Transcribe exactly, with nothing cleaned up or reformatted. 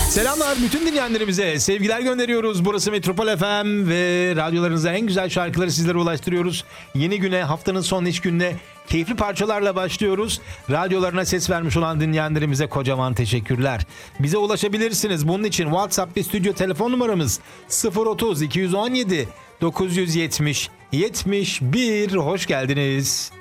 Selamlar bütün dinleyenlerimize. Sevgiler gönderiyoruz. Burası Metropol F M ve radyolarınıza en güzel şarkıları sizlere ulaştırıyoruz. Yeni güne, haftanın son iş gününe keyifli parçalarla başlıyoruz. Radyolarına ses vermiş olan dinleyenlerimize kocaman teşekkürler. Bize ulaşabilirsiniz. Bunun için WhatsApp ve stüdyo telefon numaramız sıfır otuz iki on yedi dokuz yüz yetmiş yetmiş bir. Hoş geldiniz.